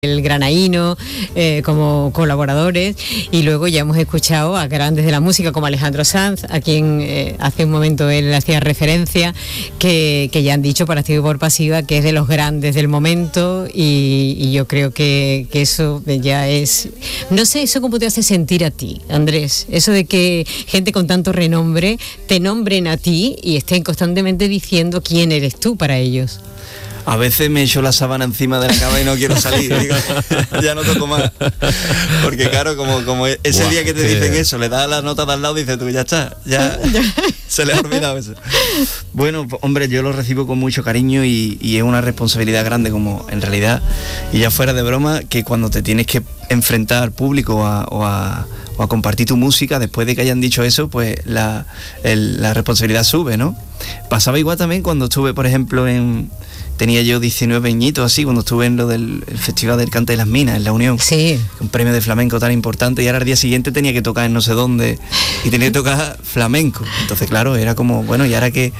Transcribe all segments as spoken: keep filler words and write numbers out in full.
el Granaíno, eh, como colaboradores, y luego ya hemos escuchado a grandes de la música como Alejandro Sanz, a quien eh, hace un momento él hacía referencia, que, que ya han dicho por activa y por pasiva que es de los grandes del momento, y, y yo creo que, que eso ya es, no sé, eso cómo te hace sentir a ti, Andrés, eso de que gente con tanto renombre te nombren a ti y estén constantemente diciendo quién eres tú para ellos. A veces me echo la sábana encima de la cama y no quiero salir, digo, ya no toco más, porque claro, como, como ese Buah, día que te sí. dicen eso, le das la nota de al lado y dices tú, ya está, ya se le ha olvidado eso. Bueno, hombre, yo lo recibo con mucho cariño y, y es una responsabilidad grande, como en realidad, y ya fuera de broma, que cuando te tienes que enfrentar al público a, o, a, o a compartir tu música, después de que hayan dicho eso, pues la, el, la responsabilidad sube, ¿no? Pasaba igual también cuando estuve, por ejemplo, en... Tenía yo diecinueve añitos así cuando estuve en lo del Festival del Cante de las Minas, en La Unión. Sí. Un premio de flamenco tan importante, y ahora al día siguiente tenía que tocar en no sé dónde y tenía que tocar flamenco. Entonces, claro, era como, bueno, y ahora que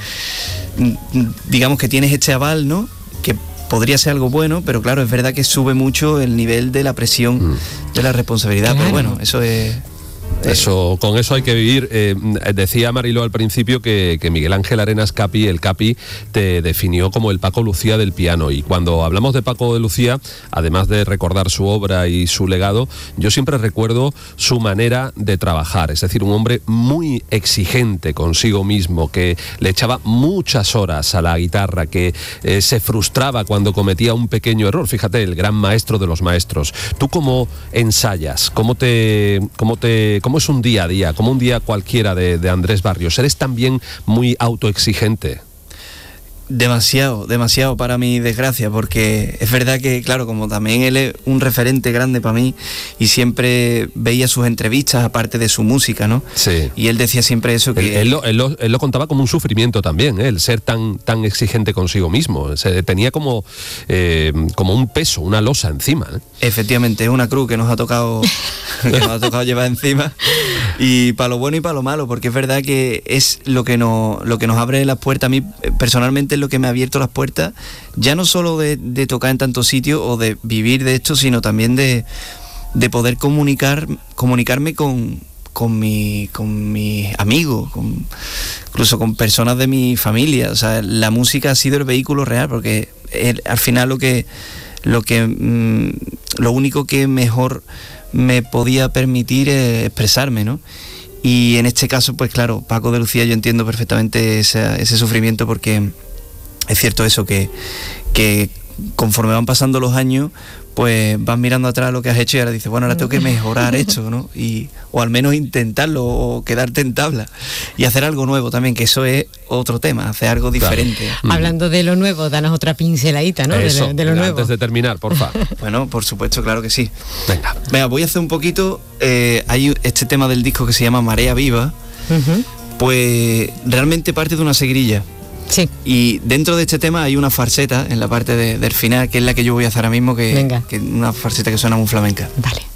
digamos que tienes este aval, ¿no? Que podría ser algo bueno, pero claro, es verdad que sube mucho el nivel de la presión, mm. de la responsabilidad, claro. Pero bueno, eso es... Eso, con eso hay que vivir. Eh, decía Mariló al principio que, que Miguel Ángel Arenas Capi, el Capi, te definió como el Paco Lucía del piano, y cuando hablamos de Paco de Lucía, además de recordar su obra y su legado, yo siempre recuerdo su manera de trabajar, es decir, un hombre muy exigente consigo mismo, que le echaba muchas horas a la guitarra, que eh, se frustraba cuando cometía un pequeño error. Fíjate, el gran maestro de los maestros. ¿Tú cómo ensayas? ¿Cómo te... Cómo te ¿Cómo es un día a día, como un día cualquiera de, de Andrés Barrios? ¿Eres también muy autoexigente? Demasiado, demasiado para mi desgracia, porque es verdad que, claro, como también él es un referente grande para mí y siempre veía sus entrevistas aparte de su música, ¿no? Sí. Y él decía siempre eso, que... Él, él, lo, él, lo, él lo contaba como un sufrimiento también, ¿eh? El ser tan, tan exigente consigo mismo. Se tenía como, eh, como un peso, una losa encima, ¿eh? Efectivamente, es una cruz que nos ha tocado, que nos ha tocado llevar encima, y para lo bueno y para lo malo, porque es verdad que es lo que nos, lo que nos abre las puertas. A mí personalmente lo que me ha abierto las puertas, ya no solo de, de tocar en tantos sitios o de vivir de esto, sino también de, de poder comunicar, comunicarme con, con, mi, con mis amigos, con, incluso con personas de mi familia. O sea, la música ha sido el vehículo real, porque el, al final lo que, lo que mmm, lo único que mejor me podía permitir es expresarme, ¿no? Y en este caso, pues claro, Paco de Lucía, yo entiendo perfectamente ese, ese sufrimiento, porque es cierto eso, que, que conforme van pasando los años, pues vas mirando atrás lo que has hecho y ahora dices, bueno, ahora tengo que mejorar esto, ¿no? Y, o al menos intentarlo, o quedarte en tabla y hacer algo nuevo también, que eso es otro tema, hacer algo diferente. Claro. Hablando de lo nuevo, danos otra pinceladita, ¿no? Eso, de, de lo antes nuevo. de terminar, porfa. Bueno, por supuesto, claro que sí. Venga. Venga, voy a hacer un poquito, eh, hay este tema del disco que se llama Marea Viva, uh-huh. Pues realmente parte de una seguirilla. Sí. Y dentro de este tema hay una farseta en la parte de, del final, que es la que yo voy a hacer ahora mismo, que, que es una farseta que suena muy flamenca. Vale.